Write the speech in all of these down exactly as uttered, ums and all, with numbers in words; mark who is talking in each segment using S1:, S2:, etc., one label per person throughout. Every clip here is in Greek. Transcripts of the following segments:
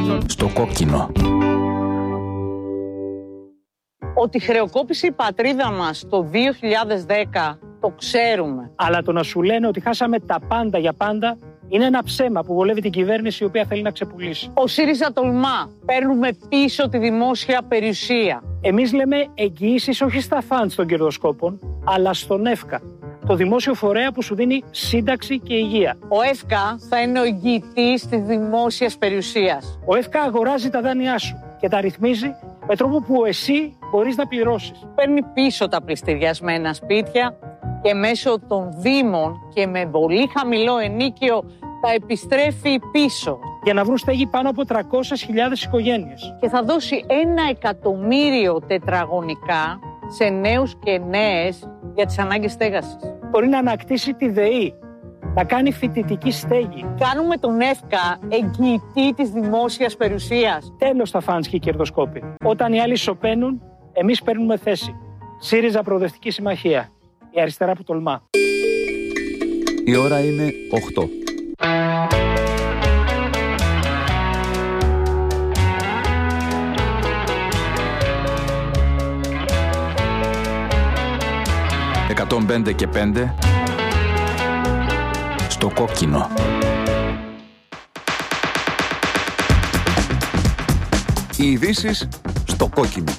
S1: Στο κόκκινο.
S2: Ότι χρεοκόπησε η πατρίδα μας το δύο χιλιάδες δέκα, το ξέρουμε.
S3: Αλλά το να σου λένε ότι χάσαμε τα πάντα για πάντα είναι ένα ψέμα που βολεύει την κυβέρνηση η οποία θέλει να ξεπουλήσει.
S2: Ο ΣΥΡΙΖΑ τολμά. Παίρνουμε πίσω τη δημόσια περιουσία.
S3: Εμείς λέμε εγγυήσεις όχι στα φαντς των κερδοσκόπων, αλλά στον ΕΦΚΑ, το δημόσιο φορέα που σου δίνει σύνταξη και υγεία.
S2: Ο ΕΦΚΑ θα είναι ο εγγυητής της δημόσιας περιουσίας.
S3: Ο ΕΦΚΑ αγοράζει τα δάνειά σου και τα ρυθμίζει με τρόπο που εσύ μπορείς να πληρώσεις.
S2: Παίρνει πίσω τα πληστηριασμένα σπίτια και μέσω των δήμων και με πολύ χαμηλό ενίκιο τα επιστρέφει πίσω.
S3: Για να βρουν στέγη πάνω από τριακόσιες χιλιάδες οικογένειες.
S2: Και θα δώσει ένα εκατομμύριο τετραγωνικά σε νέους και νέες για τις ανάγκες στέγασης.
S3: Μπορεί να ανακτήσει τη ΔΕΗ, να κάνει φοιτητική στέγη.
S2: Κάνουμε τον ΕΦΚΑ εγγυητή της δημόσιας περιουσίας.
S3: Τέλος τα φαντς και οι κερδοσκόποι. Όταν οι άλλοι σωπαίνουν, εμείς παίρνουμε θέση. ΣΥΡΙΖΑ Προοδευτική Συμμαχία. Η αριστερά που τολμά.
S1: Η ώρα είναι οκτώ. εκατόν πέντε και πέντε στο κόκκινο. Οι ειδήσεις στο κόκκινο.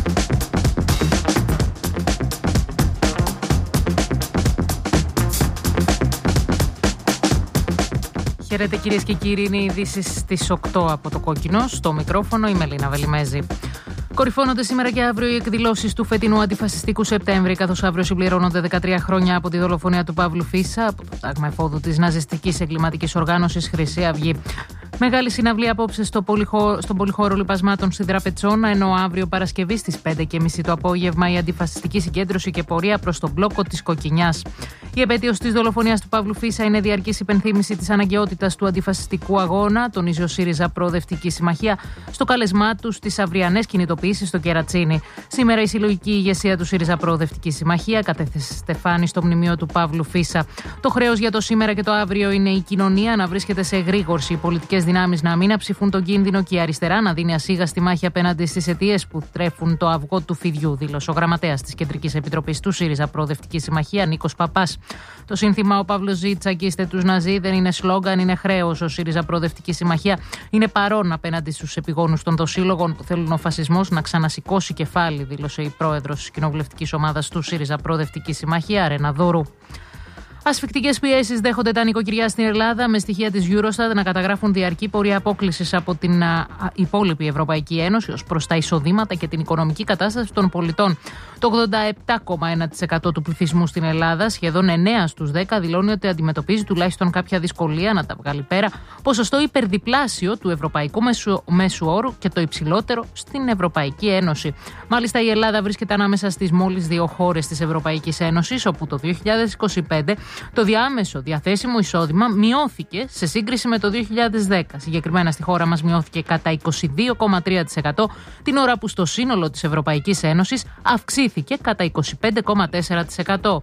S4: Χαίρετε κυρίες και κύριοι, είναι οι ειδήσεις στις οκτώ από το κόκκινο. Στο μικρόφωνο η Μελίνα Βελιμέζη. Κορυφώνονται σήμερα και αύριο οι εκδηλώσεις του φετινού αντιφασιστικού Σεπτέμβρη, καθώς αύριο συμπληρώνονται δεκατρία χρόνια από τη δολοφονία του Παύλου Φίσα από το τάγμα εφόδου της ναζιστικής εγκληματικής οργάνωσης Χρυσή Αυγή. Μεγάλη συναυλία απόψε στο πολυχώ... στον πολυχώρο λιπασμάτων στην Τραπετσόνα, ενώ αύριο Παρασκευή στις πέντε και μισή το απόγευμα η αντιφασιστική συγκέντρωση και πορεία προς τον μπλόκο της Κοκκινιάς. Η επέτειος της δολοφονίας του Παύλου Φίσα είναι διαρκής υπενθύμηση της αναγκαιότητας του αντιφασιστικού αγώνα, τονίζει ο ΣΥΡΙΖΑ Προοδευτική Συμμαχία στο κάλεσμά του στις αυριανές κινητοποιήσεις στο Κερατσίνι. Σήμερα η συλλογική ηγεσία του ΣΥΡΙΖΑ Προοδευτική Συμμαχία κατέθεσε στεφάνι στο μνημείο του Παύλου Φίσα. Το χρέος για το σήμερα και το αύριο είναι η κοινωνία να βρίσκεται σε εγρήγορση, οι πολιτικές δυνάμεις να μην αψηφούν τον κίνδυνο και η αριστερά να δίνει ασίγαστη μάχη απέναντι στις αιτίες που τρέφουν το αυγό του φιδιού, δήλωσε ο γραμματέας της Κεντρικής Επιτροπής του ΣΥΡΙΖΑ Προοδευτική Συμμαχία, Νίκος Παπάς. Το σύνθημα «Ο Παύλος ζει, τσακίστε τους Ναζί» δεν είναι σλόγγαν, είναι χρέος. Ο ΣΥΡΙΖΑ Προοδευτική Συμμαχία είναι παρόν απέναντι στους επιγόνους των δοσύλλογων που θέλουν ο φασισμός να ξανασηκώσει κεφάλι, δήλωσε η πρόεδρος της κοινοβουλευτικής ομάδας του ΣΥΡΙΖΑ Προοδευτική Συμμαχία, Ρένα Δούρου. Ασφικτικές πιέσεις δέχονται τα νοικοκυριά στην Ελλάδα, με στοιχεία της Eurostat να καταγράφουν διαρκή πορεία απόκλησης από την α, υπόλοιπη Ευρωπαϊκή Ένωση ως προς τα εισοδήματα και την οικονομική κατάσταση των πολιτών. Το ογδόντα επτά κόμμα ένα τοις εκατό του πληθυσμού στην Ελλάδα, σχεδόν εννέα στους δέκα, δηλώνει ότι αντιμετωπίζει τουλάχιστον κάποια δυσκολία να τα βγάλει πέρα, ποσοστό υπερδιπλάσιο του ευρωπαϊκού μέσου, μέσου όρου και το υψηλότερο στην Ευρωπαϊκή Ένωση. Μάλιστα, η Ελλάδα βρίσκεται ανάμεσα στις μόλις δύο χώρες της Ευρωπαϊκής Ένωσης, όπου το δύο χιλιάδες είκοσι πέντε το διάμεσο διαθέσιμο εισόδημα μειώθηκε σε σύγκριση με το δύο χιλιάδες δέκα. Συγκεκριμένα στη χώρα μας μειώθηκε κατά είκοσι δύο κόμμα τρία τοις εκατό, την ώρα που στο σύνολο της Ευρωπαϊκής Ένωσης αυξήθηκε κατά είκοσι πέντε κόμμα τέσσερα τοις εκατό.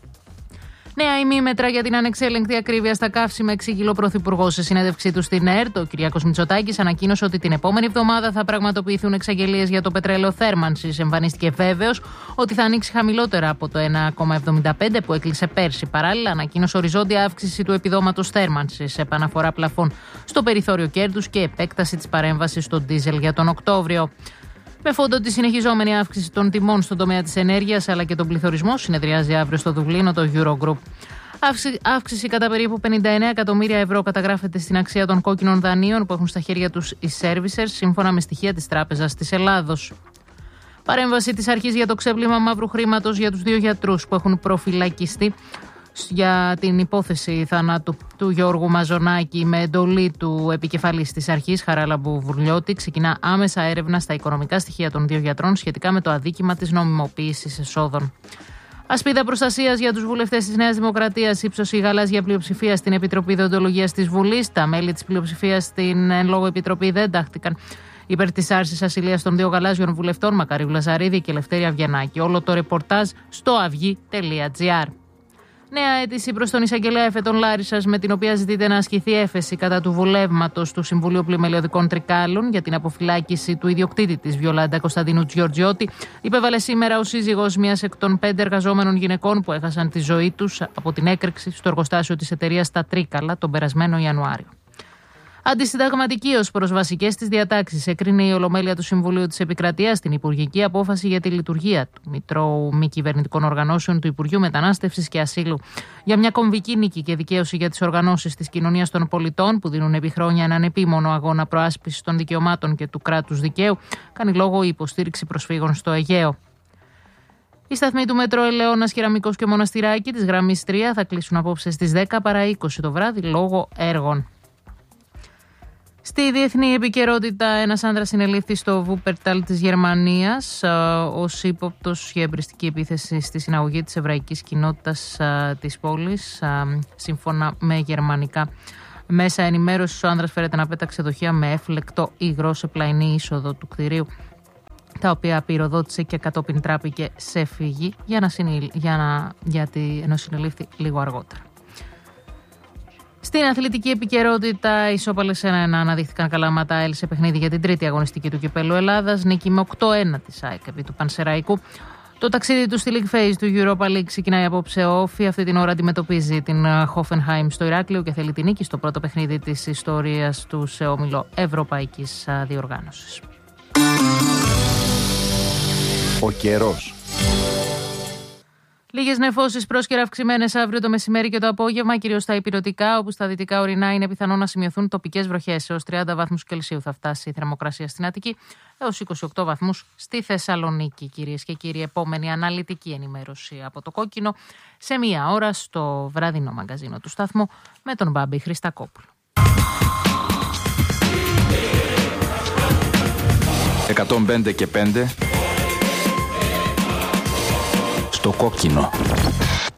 S4: Νέα ημίμετρα για την ανεξέλεγκτη ακρίβεια στα καύσιμα, εξήγηλε ο Πρωθυπουργός σε συνέντευξή του στην ΕΡΤ. Ο Κυριάκος Μητσοτάκης ανακοίνωσε ότι την επόμενη εβδομάδα θα πραγματοποιηθούν εξαγγελίες για το πετρέλαιο θέρμανσης. Εμφανίστηκε βέβαιος ότι θα ανοίξει χαμηλότερα από το ένα κόμμα εβδομήντα πέντε που έκλεισε πέρσι. Παράλληλα, ανακοίνωσε οριζόντια αύξηση του επιδόματος θέρμανσης, επαναφορά πλαφών στο περιθώριο κέρδους και επέκταση της παρέμβασης στο ντίζελ για τον Οκτώβριο. Με φόντο τη συνεχιζόμενη αύξηση των τιμών στον τομέα της ενέργειας αλλά και τον πληθωρισμό, συνεδριάζει αύριο στο Δουβλίνο το Eurogroup. Αύξηση κατά περίπου πενήντα εννέα εκατομμύρια ευρώ καταγράφεται στην αξία των κόκκινων δανείων που έχουν στα χέρια τους οι servicers, σύμφωνα με στοιχεία της Τράπεζας της Ελλάδος. Παρέμβαση της αρχής για το ξέπλυμα μαύρου χρήματος για τους δύο γιατρούς που έχουν προφυλακιστεί για την υπόθεση θανάτου του Γιώργου Μαζονάκη με εντολή του επικεφαλής της αρχής, Χαράλαμπου Βουρλιώτη. Ξεκινά άμεσα έρευνα στα οικονομικά στοιχεία των δύο γιατρών σχετικά με το αδίκημα της νομιμοποίησης εσόδων. Ασπίδα προστασίας για τους βουλευτές της Νέας Δημοκρατίας, ύψωσε η γαλάζια πλειοψηφία στην Επιτροπή Δεοντολογίας της Βουλής. Τα μέλη της πλειοψηφίας στην εν λόγω Επιτροπή δεν τάχθηκαν υπέρ της άρσης ασυλίας των δύο γαλάζιων βουλευτών, Μακαρίου Λαζαρίδη και Ελευθέρη Αυγενάκη. Όλο το ρεπορτάζ στο αυγή τελεία τζι άρ. Νέα αίτηση προς τον εισαγγελέα Εφετών Λάρισσας, με την οποία ζητείται να ασκηθεί έφεση κατά του βολεύματος του Συμβουλίου Πλημελιωδικών Τρικάλων για την αποφυλάκηση του ιδιοκτήτη της Βιολάντα Κωνσταντίνου Τζιορτζιώτη, υπέβαλε σήμερα ο σύζυγος μιας εκ των πέντε εργαζόμενων γυναικών που έχασαν τη ζωή τους από την έκρηξη στο εργοστάσιο της εταιρείας στα Τρίκαλα τον περασμένο Ιανουάριο. Αντισυνταγματική ως προς βασικές της διατάξεις έκρινε η Ολομέλεια του Συμβουλίου της Επικρατείας την υπουργική απόφαση για τη λειτουργία του Μητρώου Μη Κυβερνητικών Οργανώσεων του Υπουργείου Μετανάστευσης και Ασύλου για μια κομβική νίκη και δικαίωση για τις οργανώσεις της κοινωνίας των πολιτών που δίνουν επί χρόνια έναν επίμονο αγώνα προάσπισης των δικαιωμάτων και του κράτους δικαίου, κάνει λόγο η υποστήριξη προσφύγων στο Αιγαίο. Οι σταθμοί του Μετρό Ελαιώνας, Κεραμικός και Μοναστηράκη της γραμμής τρία θα κλείσουν απόψε στις δέκα παρά είκοσι το βράδυ λόγω έργων. Στη διεθνή επικαιρότητα, ένας άνδρας συνελήφθη στο Βούπερταλ της Γερμανίας ως ύποπτος για εμπριστική επίθεση στη συναγωγή της εβραϊκής κοινότητας της πόλης. Σύμφωνα με γερμανικά μέσα ενημέρωσης, ο άνδρας φέρεται να πέταξε δοχεία με έφλεκτο υγρό σε πλαϊνή είσοδο του κτηρίου, τα οποία πυροδότησε και κατόπιν τράπηκε σε φυγή για να συνελ... για να... γιατί ενώ συνελήφθη λίγο αργότερα. Στην αθλητική επικαιρότητα, ισόπαλες ένα ένα αναδείχθηκαν Καλαμάτα ΑΕΛ σε παιχνίδι για την τρίτη αγωνιστική του Κυπέλλου Ελλάδας, νίκη με οκτώ ένα της ΑΕΚ επί του Πανσεραϊκού. Το ταξίδι του στη League Phase του Europa League ξεκινάει απόψε. Ο Όφη αυτή την ώρα αντιμετωπίζει την Hoffenheim στο Ηράκλειο και θέλει την νίκη στο πρώτο παιχνίδι της ιστορίας του σε όμιλο Ευρωπαϊκής Διοργάνωσης.
S1: Ο καιρός.
S4: Λίγες νεφώσεις πρόσκαιρα αυξημένες αύριο το μεσημέρι και το απόγευμα, κυρίως στα ηπειρωτικά, όπου στα δυτικά ορεινά είναι πιθανό να σημειωθούν τοπικές βροχές. Έως τριάντα βαθμούς Κελσίου θα φτάσει η θερμοκρασία στην Αττική, έως είκοσι οκτώ βαθμούς στη Θεσσαλονίκη. Κυρίες και κύριοι, επόμενη αναλυτική ενημέρωση από το Κόκκινο σε μία ώρα στο βραδινό μαγκαζίνο του σταθμού με τον Μπάμπη Χριστακόπουλο.
S1: εκατόν πέντε και πέντε στο Κόκκινο.